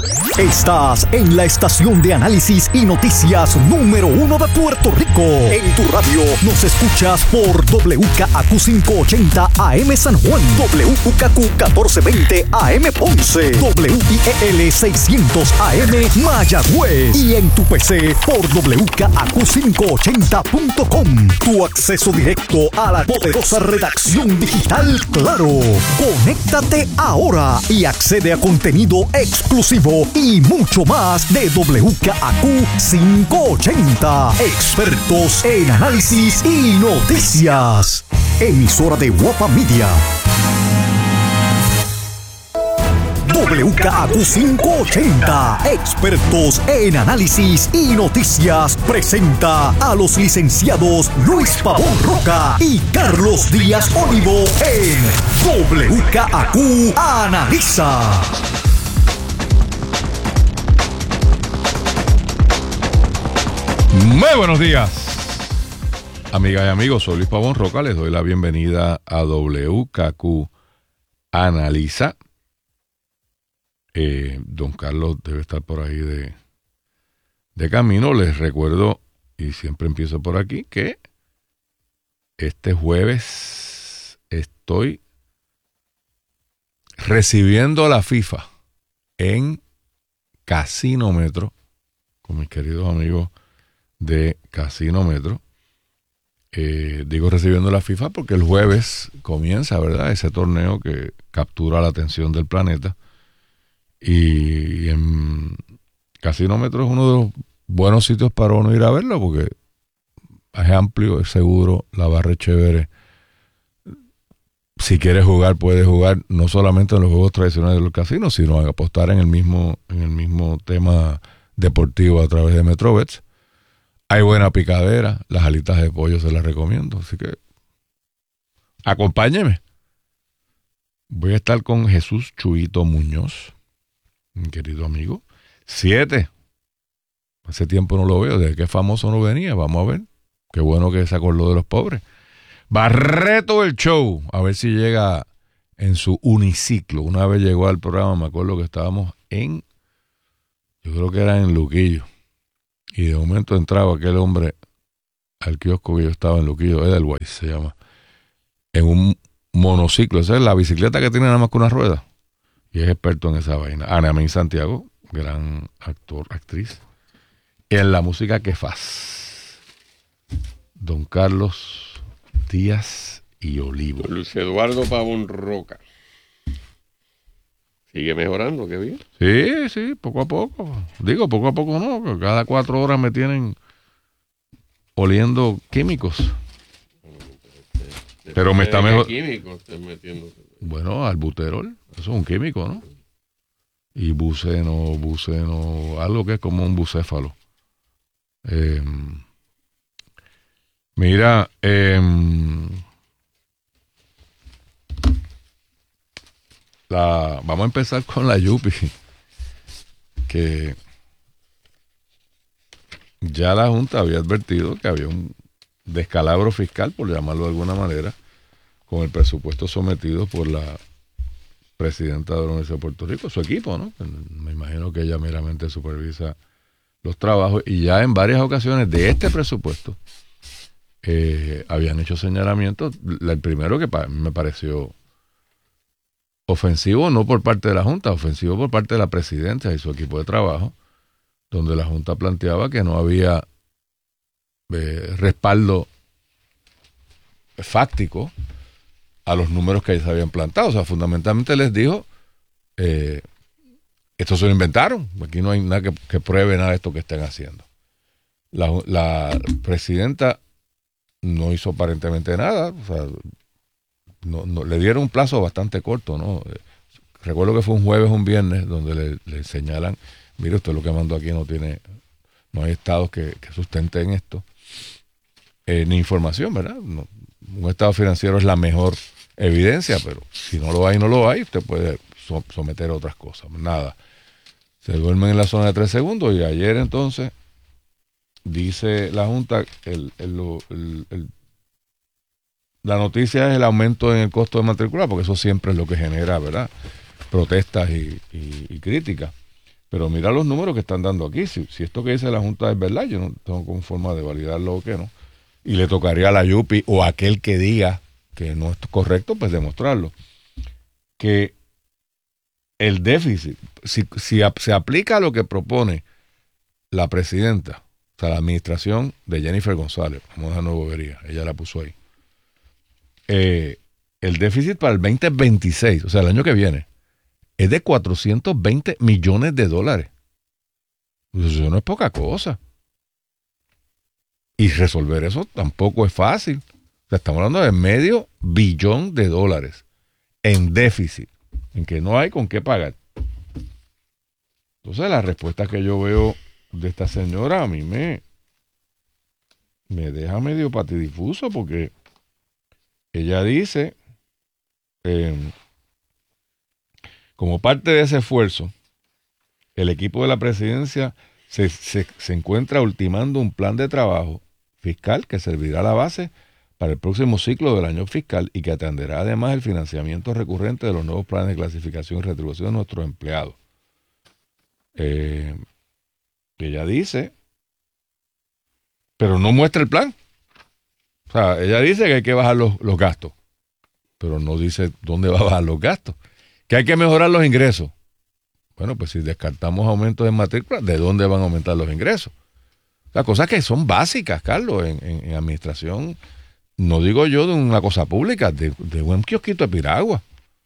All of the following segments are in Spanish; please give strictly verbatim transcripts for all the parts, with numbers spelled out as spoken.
Estás en la estación de análisis y noticias número uno de Puerto Rico. En tu radio nos escuchas por W K A Q quinientos ochenta A M San Juan, W K Q catorce veinte A M Ponce, W I E L seiscientos A M Mayagüez y en tu P C por W K A Q quinientos ochenta punto com. Tu acceso directo a la poderosa redacción digital Claro. Conéctate ahora y accede a contenido exclusivo y mucho más de W K A Q quinientos ochenta. Expertos en análisis y noticias. Emisora de Guapa Media. W K A Q quinientos ochenta, expertos en análisis y noticias, presenta a los licenciados Luis Pavón Roca y Carlos Díaz Olivo en W K A Q Analiza. Muy buenos días, amigas y amigos. Soy Luis Pavón Roca. Les doy la bienvenida a W K Q Analiza. Eh, don Carlos debe estar por ahí de, de camino. Les recuerdo, y siempre empiezo por aquí, que este jueves estoy recibiendo la FIFA en Casinómetro con mis queridos amigos de Casinómetro. Eh, digo recibiendo la FIFA porque el jueves comienza, ¿verdad?, ese torneo que captura la atención del planeta. Y en Casinómetro es uno de los buenos sitios para uno ir a verlo porque es amplio, es seguro, la barra es chévere. Si quieres jugar, puedes jugar no solamente en los juegos tradicionales de los casinos, sino a apostar en el mismo, en el mismo tema deportivo a través de Metrobets. Hay buena picadera, las alitas de pollo se las recomiendo, así que acompáñeme. Voy a estar con Jesús Chuyito Muñoz, mi querido amigo. Siete. Hace tiempo no lo veo, desde que famoso no venía. Vamos a ver. Qué bueno que se acordó de los pobres. Barreto el show. A ver si llega en su uniciclo. Una vez llegó al programa, me acuerdo que estábamos en, yo creo que era en Luquillo. Y de momento entraba aquel hombre al kiosco que yo estaba en Luquillo, Edelweiss se llama, en un monociclo. Esa es la bicicleta que tiene nada más que una rueda. Y es experto en esa vaina. Anamín Santiago, gran actor, actriz. Y en la música que faz. Don Carlos Díaz y Olivo. Luis Eduardo Pavón Roca. Sigue mejorando, qué bien. Sí, sí, poco a poco. Digo, poco a poco no, porque cada cuatro horas me tienen oliendo químicos. De, Pero me está mejor. Químicos estás metiendo. Bueno, albuterol, eso es un químico, ¿no? Y buceno, buceno, algo que es como un bucéfalo. Eh, mira, eh, la, vamos a empezar con la Yupi, que ya la Junta había advertido que había un descalabro fiscal, por llamarlo de alguna manera, con el presupuesto sometido por la presidenta de la Universidad de Puerto Rico, su equipo, ¿no? Me imagino que ella meramente supervisa los trabajos, y ya en varias ocasiones de este presupuesto eh, habían hecho señalamientos. El primero que pa- me pareció ofensivo, no por parte de la Junta, ofensivo por parte de la presidenta y su equipo de trabajo, donde la Junta planteaba que no había eh, respaldo fáctico a los números que se habían plantado. O sea, fundamentalmente les dijo, eh, esto se lo inventaron, aquí no hay nada que, que pruebe nada de esto que estén haciendo. La, la presidenta no hizo aparentemente nada, o sea, no, no, le dieron un plazo bastante corto, ¿no? Eh, recuerdo que fue un jueves o un viernes donde le, le señalan, mire, usted lo que mandó aquí no tiene, no hay estados que, que sustenten esto, eh, ni información, ¿verdad? No, un estado financiero es la mejor evidencia, pero si no lo hay, no lo hay, usted puede so- someter a otras cosas. Nada. Se duermen en la zona de tres segundos y ayer entonces dice la Junta, el, el, el, el, la noticia es el aumento en el costo de matricular, porque eso siempre es lo que genera, ¿verdad?, protestas y, y, y críticas. Pero mira los números que están dando aquí. Si, si esto que dice la Junta es verdad, yo no tengo con forma de validarlo o qué no. Y le tocaría a la Yupi o a aquel que diga que no es correcto, pues demostrarlo. Que el déficit, si, si a, se aplica lo que propone la presidenta, o sea, la administración de Jennifer González, vamos a no bobería, ella la puso ahí. Eh, el déficit para el veinte veintiséis, o sea, el año que viene, es de cuatrocientos veinte millones de dólares. Eso no es poca cosa. Y resolver eso tampoco es fácil. O sea, estamos hablando de medio billón de dólares en déficit, en que no hay con qué pagar. Entonces, la respuesta que yo veo de esta señora a mí me, me deja medio patidifuso, porque ella dice, eh, como parte de ese esfuerzo, el equipo de la presidencia se, se, se encuentra ultimando un plan de trabajo fiscal que servirá a la base para el próximo ciclo del año fiscal y que atenderá además el financiamiento recurrente de los nuevos planes de clasificación y retribución de nuestros empleados. Eh, ella dice, pero no muestra el plan. O sea, ella dice que hay que bajar los, los gastos, pero no dice dónde va a bajar los gastos. Que hay que mejorar los ingresos. Bueno, pues si descartamos aumentos de matrícula, ¿de dónde van a aumentar los ingresos? Las cosas que son básicas, Carlos, en, en, en administración. No digo yo de una cosa pública, de, de un kiosquito de piragua.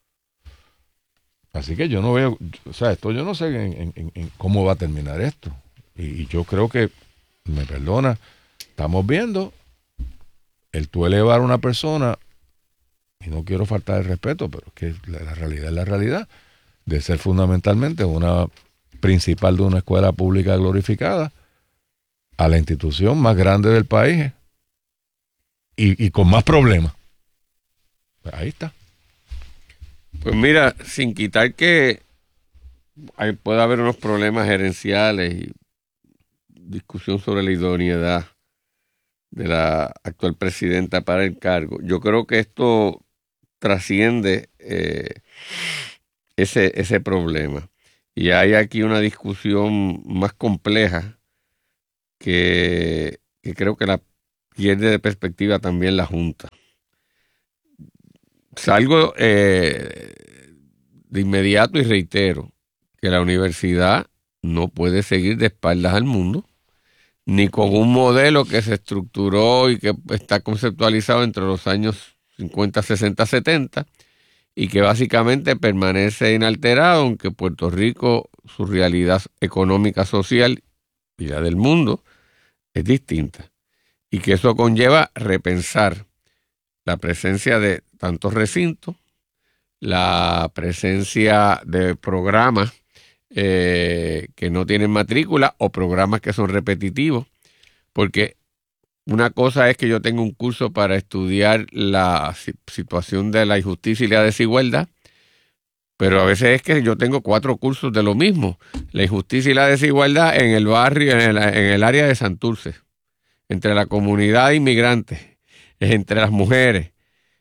Así que yo no veo, o sea, esto yo no sé en, en, en cómo va a terminar esto. Y, y yo creo que, me perdona, estamos viendo el tú elevar a una persona, y no quiero faltar el respeto, pero es que la, la realidad es la realidad, de ser fundamentalmente una principal de una escuela pública glorificada a la institución más grande del país y, y con más problemas. Pues ahí está. Pues mira, sin quitar que hay, puede haber unos problemas gerenciales y discusión sobre la idoneidad de la actual presidenta para el cargo, yo creo que esto trasciende eh, ese, ese problema. Y hay aquí una discusión más compleja que, que creo que la pierde de perspectiva también la Junta. Salgo eh, de inmediato y reitero que la universidad no puede seguir de espaldas al mundo, ni con un modelo que se estructuró y que está conceptualizado entre los años cincuenta, sesenta, setenta, y que básicamente permanece inalterado, aunque Puerto Rico, su realidad económica, social y la del mundo es distinta. Y que eso conlleva repensar la presencia de tantos recintos, la presencia de programas eh, que no tienen matrícula o programas que son repetitivos, porque una cosa es que yo tenga un curso para estudiar la situación de la injusticia y la desigualdad, pero a veces es que yo tengo cuatro cursos de lo mismo, la injusticia y la desigualdad en el barrio, en el, en el área de Santurce, entre la comunidad de inmigrantes, entre las mujeres,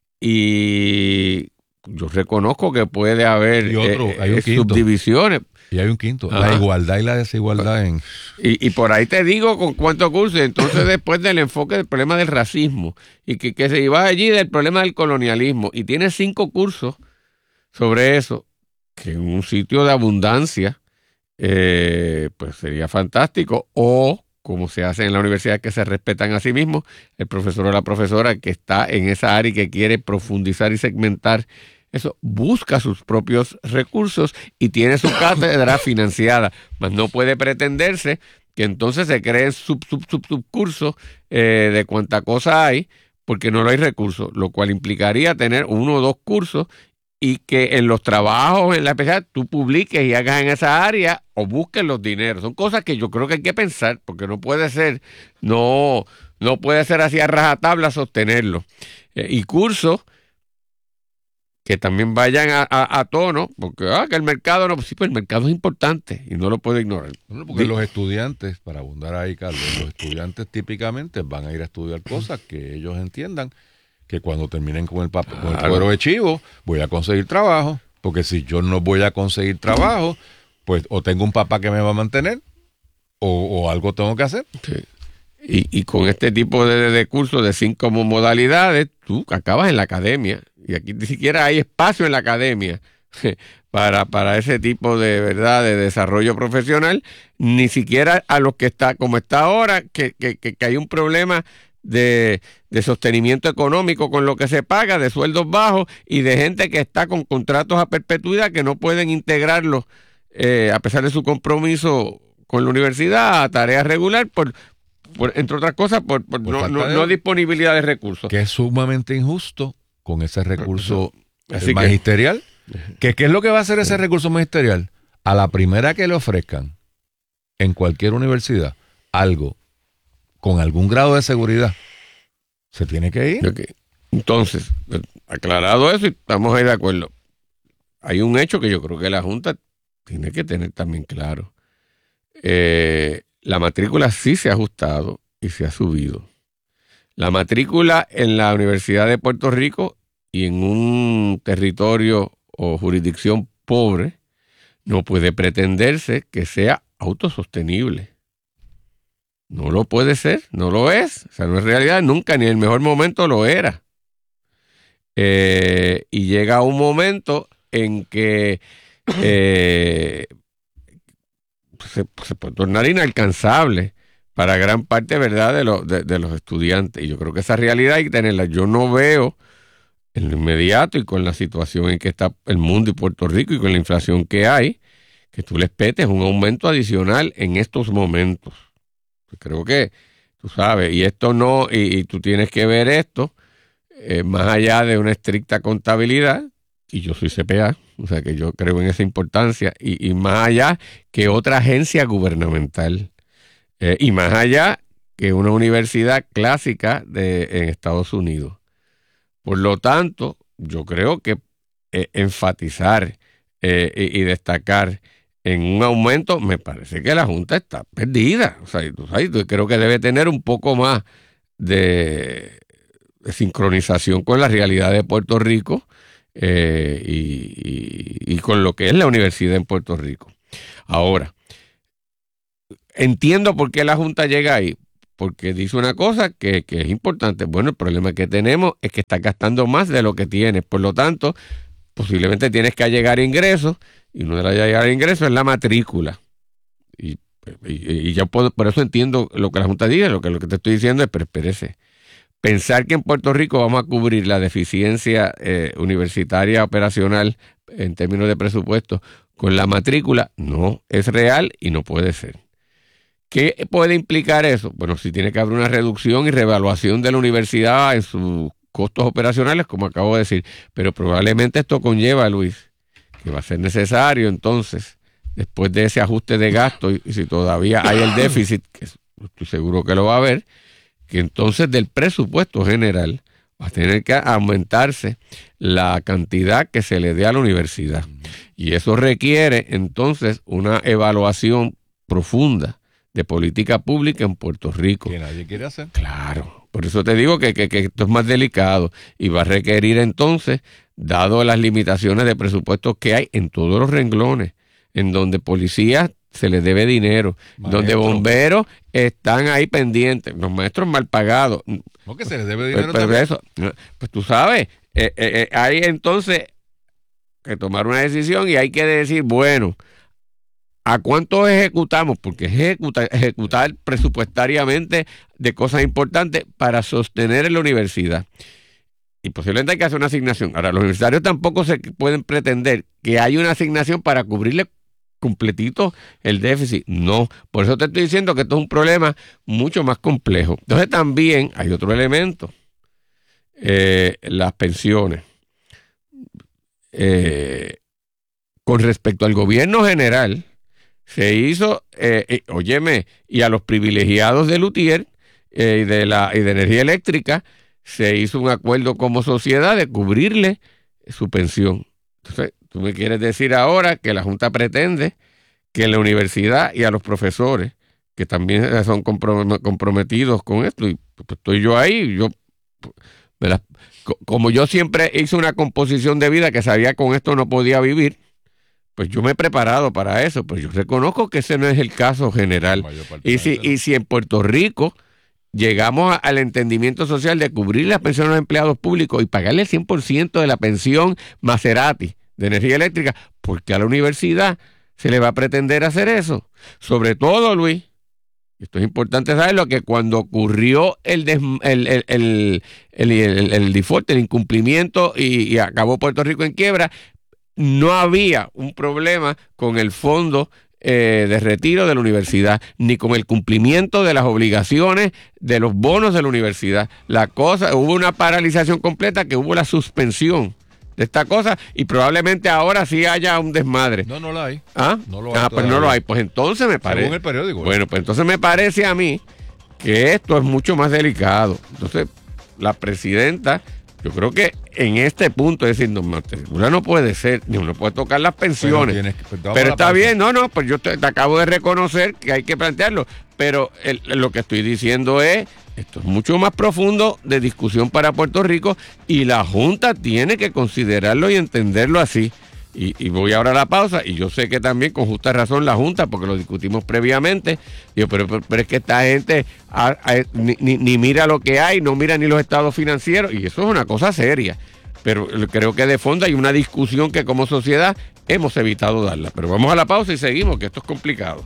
y yo reconozco que puede haber y otro, eh, hay un subdivisiones. Y hay un quinto, Ajá. La igualdad y la desigualdad en... Y, y por ahí te digo con cuántos cursos, entonces después del enfoque del problema del racismo, y que, que se iba allí del problema del colonialismo, y tiene cinco cursos sobre eso, que en un sitio de abundancia, eh, pues sería fantástico, o como se hace en la universidad que se respetan a sí mismos, el profesor o la profesora que está en esa área y que quiere profundizar y segmentar eso, busca sus propios recursos y tiene su cátedra financiada, mas no puede pretenderse que entonces se creen sub, sub, sub, subcursos eh, de cuánta cosa hay, porque no hay recursos, lo cual implicaría tener uno o dos cursos y que en los trabajos, en la especialidad, tú publiques y hagas en esa área o busques los dineros. Son cosas que yo creo que hay que pensar, porque no puede ser, no, no puede ser así a rajatabla sostenerlo. Eh, y cursos que también vayan a, a, a tono, porque ah, que el mercado no, pues sí, pues el mercado es importante y no lo puede ignorar. Bueno, porque sí. Los estudiantes, para abundar ahí, Carlos, los estudiantes típicamente van a ir a estudiar cosas que ellos entiendan que cuando terminen con el, papel, con el cuero de chivo, voy a conseguir trabajo, porque si yo no voy a conseguir trabajo, pues o tengo un papá que me va a mantener o, o algo tengo que hacer. Sí. Y, y con este tipo de, de cursos de cinco modalidades, tú acabas en la academia. Y aquí ni siquiera hay espacio en la academia para, para ese tipo de verdad de desarrollo profesional, ni siquiera a los que está, como está ahora, que, que, que, que hay un problema de, de sostenimiento económico con lo que se paga, de sueldos bajos y de gente que está con contratos a perpetuidad que no pueden integrarlos, eh, a pesar de su compromiso con la universidad, a tareas regular, por, por entre otras cosas, por, por, por no, no, no disponibilidad de recursos. Que es sumamente injusto con ese recurso Así magisterial. Que, ¿Qué es lo que va a hacer ese recurso magisterial? A la primera que le ofrezcan en cualquier universidad algo con algún grado de seguridad, se tiene que ir. Okay. Entonces, aclarado eso, y estamos ahí de acuerdo. Hay un hecho que yo creo que la Junta tiene que tener también claro. Eh, la matrícula sí se ha ajustado y se ha subido. La matrícula en la Universidad de Puerto Rico y en un territorio o jurisdicción pobre no puede pretenderse que sea autosostenible. No lo puede ser, no lo es. O sea, no es realidad, nunca, ni en el mejor momento lo era. Eh, y llega un momento en que eh, se, se puede tornar inalcanzable para gran parte, ¿verdad?, de, lo, de, de los estudiantes. Y yo creo que esa realidad hay que tenerla. Yo no veo en lo inmediato y con la situación en que está el mundo y Puerto Rico y con la inflación que hay, que tú les petes un aumento adicional en estos momentos. Creo que, tú sabes, y esto no, y, y tú tienes que ver esto eh, más allá de una estricta contabilidad, y yo soy C P A, o sea que yo creo en esa importancia, y, y más allá que otra agencia gubernamental, eh, y más allá que una universidad clásica de, en Estados Unidos. Por lo tanto, yo creo que eh, enfatizar eh, y, y destacar en un aumento, me parece que la Junta está perdida. O sea, tú sabes, yo creo que debe tener un poco más de, de sincronización con la realidad de Puerto Rico eh, y, y, y con lo que es la universidad en Puerto Rico. Ahora, entiendo por qué la Junta llega ahí, porque dice una cosa que, que es importante. Bueno, el problema que tenemos es que está gastando más de lo que tienes, por lo tanto, posiblemente tienes que allegar ingresos, y uno de los allegar ingresos es la matrícula. Y, y, y yo puedo, por eso entiendo lo que la Junta dice, lo que, lo que te estoy diciendo es, pero espérese, pensar que en Puerto Rico vamos a cubrir la deficiencia eh, universitaria operacional en términos de presupuesto con la matrícula, no es real y no puede ser. ¿Qué puede implicar eso? Bueno, si tiene que haber una reducción y reevaluación de la universidad en sus costos operacionales, como acabo de decir, pero probablemente esto conlleva, Luis, que va a ser necesario entonces, después de ese ajuste de gasto, y, y si todavía hay el déficit, que estoy seguro que lo va a haber, que entonces del presupuesto general va a tener que aumentarse la cantidad que se le dé a la universidad. Y eso requiere entonces una evaluación profunda de política pública en Puerto Rico. Que nadie quiere hacer. Claro, por eso te digo que, que, que esto es más delicado y va a requerir entonces, dado las limitaciones de presupuestos que hay en todos los renglones, en donde policías se les debe dinero, Maestro. Donde bomberos están ahí pendientes, los maestros mal pagados. No, que se les debe dinero pues, pues, eso, pues tú sabes, eh, eh, hay entonces que tomar una decisión y hay que decir, bueno, ¿a cuánto ejecutamos? Porque es ejecutar, ejecutar presupuestariamente de cosas importantes para sostener en la universidad. Y posiblemente hay que hacer una asignación. Ahora, los universitarios tampoco se pueden pretender que hay una asignación para cubrirle completito el déficit. No, por eso te estoy diciendo que esto es un problema mucho más complejo. Entonces también hay otro elemento. Eh, las pensiones. Eh, con respecto al gobierno general, se hizo, eh, eh, óyeme, y a los privilegiados de Lutier eh, y, de la, y de energía eléctrica, se hizo un acuerdo como sociedad de cubrirle su pensión. Entonces, tú me quieres decir ahora que la Junta pretende que en la universidad y a los profesores, que también son comprom- comprometidos con esto, y pues estoy yo ahí, yo, ¿verdad? Como yo siempre hice una composición de vida que sabía que con esto no podía vivir, pues yo me he preparado para eso, pero yo reconozco que ese no es el caso general. Y si, y si en Puerto Rico llegamos a, al entendimiento social de cubrir las pensiones a los empleados públicos y pagarle el cien por ciento de la pensión Maserati de energía eléctrica, ¿por qué a la universidad se le va a pretender hacer eso? Sobre todo, Luis, esto es importante saberlo, que cuando ocurrió el, des, el, el, el, el, el, el default, el incumplimiento y, y acabó Puerto Rico en quiebra, no había un problema con el fondo eh, de retiro de la universidad, ni con el cumplimiento de las obligaciones de los bonos de la universidad. La cosa, hubo una paralización completa, que hubo la suspensión de esta cosa, y probablemente ahora sí haya un desmadre. No, no lo hay. ¿Ah? No lo hay. Ah, pues no lo hay. Pues entonces me parece. Según el periódico. Bueno, pues entonces me parece a mí que esto es mucho más delicado. Entonces, la presidenta, yo creo que en este punto es decir, no, una no puede ser, ni uno puede tocar las pensiones. Pero, que, pues, pero está bien, no, no, pues yo te, te acabo de reconocer que hay que plantearlo. Pero el, lo que estoy diciendo es, esto es mucho más profundo de discusión para Puerto Rico, y la Junta tiene que considerarlo y entenderlo así. Y, y voy ahora a la pausa, y yo sé que también con justa razón la Junta, porque lo discutimos previamente, digo, pero, pero, pero es que esta gente a, a, ni, ni, ni mira lo que hay, no mira ni los estados financieros, y eso es una cosa seria. Pero creo que de fondo hay una discusión que como sociedad hemos evitado darla. Pero vamos a la pausa y seguimos, que esto es complicado.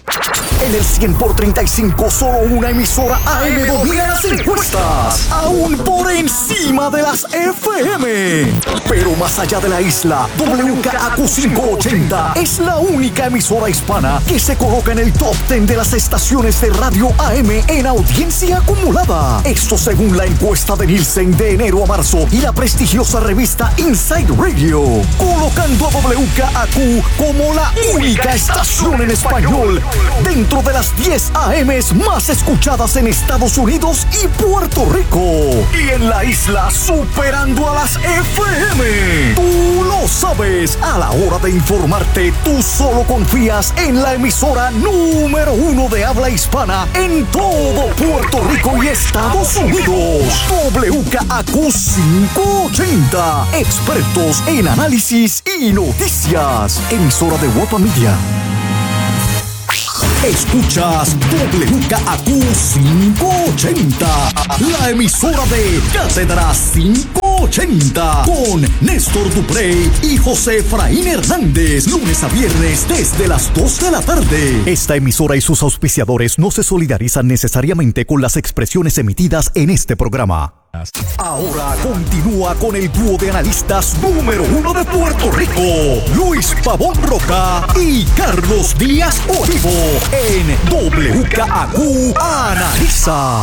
En el cien por treinta y cinco, solo una emisora A M domina las encuestas, aún por encima de las F M. Pero más allá de la isla, W K A Q quinientos ochenta es la única emisora hispana que se coloca en el top diez de las estaciones de radio A M en audiencia acumulada. Esto según la encuesta de Nielsen de enero a marzo y la prestigiosa revista Inside Radio, colocando a W K A Q como la única estación en español dentro de las diez A Ms más escuchadas en Estados Unidos y Puerto Rico. Y en la isla superando a las F M. Tú lo sabes, a la hora de informarte, tú solo confías en la emisora número uno de habla hispana en todo Puerto Rico y Estados Unidos. W K A Q quinientos ochenta. Expertos en análisis y noticias. Emisora de Guapa Media. Escuchas W K A Q quinientos ochenta, la emisora de Cátedra quinientos ochenta, con Néstor Duprey y José Efraín Hernández, lunes a viernes desde las dos de la tarde. Esta emisora y sus auspiciadores no se solidarizan necesariamente con las expresiones emitidas en este programa. Ahora continúa con el dúo de analistas número uno de Puerto Rico, Luis Pavón Roca y Carlos Díaz Olivo, en W K A Q Analiza.